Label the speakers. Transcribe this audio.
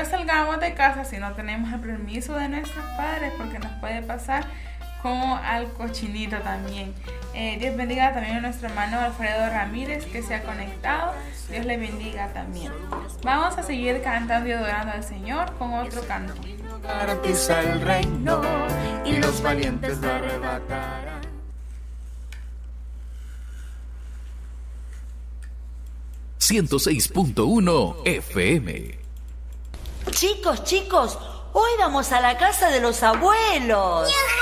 Speaker 1: nunca salgamos de casa si no tenemos el permiso de nuestros padres, porque nos puede pasar como al cochinito también. Dios bendiga también a nuestro hermano Alfredo Ramírez que se ha conectado. Dios le bendiga también. Vamos a seguir cantando y adorando al Señor con otro canto.
Speaker 2: Garantiza el reino y los valientes lo arrebatarán.
Speaker 3: ...106.1 FM.
Speaker 4: Chicos, hoy vamos a la casa de los abuelos.